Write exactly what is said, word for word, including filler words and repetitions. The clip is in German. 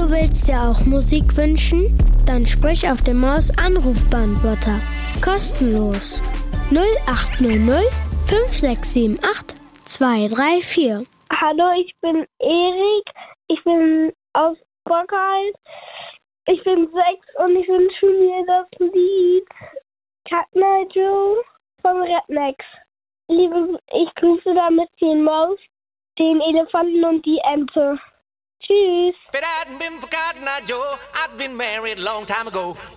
Du willst dir auch Musik wünschen? Dann sprich auf dem Maus-Anrufbeantworter. Kostenlos. null acht null null fünf sechs sieben acht zwei drei vier. Hallo, ich bin Erik. Ich bin aus Borkheim. Ich bin sechs und ich wünsche mir das Lied Cat Night Joe von Rednecks. Liebe, ich grüße damit den Maus, den Elefanten und die Ente. Tschüss. If it hadn't been for Cotton Eye Joe, I'd been married a long time ago.